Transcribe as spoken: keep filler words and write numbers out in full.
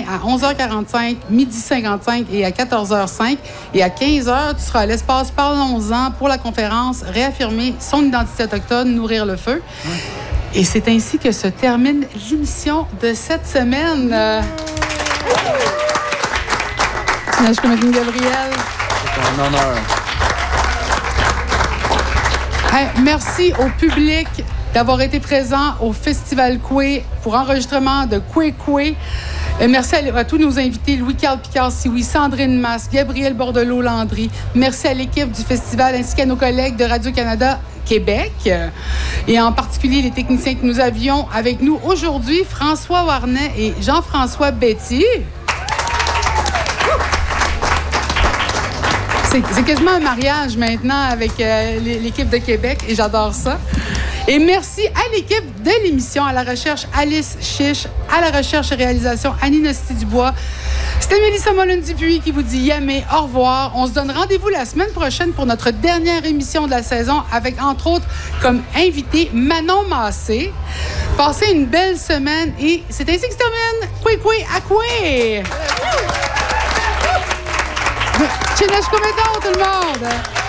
à onze heures quarante-cinq, midi cinquante-cinq et à quatorze heures cinq. Et à quinze heures, tu seras à l'espace Parlons-en pour la conférence « Réaffirmer son identité autochtone, nourrir le feu ». Ouais. Et c'est ainsi que se termine l'émission de cette semaine. Euh... Je suis Gabriel. C'est un honneur. Hey, merci au public d'avoir été présent au Festival Coué pour enregistrement de Coué Coué. Et merci à, à tous nos invités, Louis-Carl Picard-Sioui, Sandrine Masse, Gabriel Bordelot-Landry. Merci à l'équipe du festival ainsi qu'à nos collègues de Radio-Canada Québec et en particulier les techniciens que nous avions avec nous aujourd'hui, François Warnet et Jean-François Betty. C'est, c'est quasiment un mariage maintenant avec euh, l'équipe de Québec et j'adore ça. Et merci à l'équipe de l'émission, à la recherche Alice Chiche, à la recherche et réalisation Annie Nasty-Dubois. C'était Mélissa Molin-Dupuis qui vous dit yamé, au revoir. On se donne rendez-vous la semaine prochaine pour notre dernière émission de la saison avec, entre autres, comme invité Manon Massé. Passez une belle semaine et c'est ainsi que se termine. Coué, coué, à coué! Chinach Comédon, tout le monde!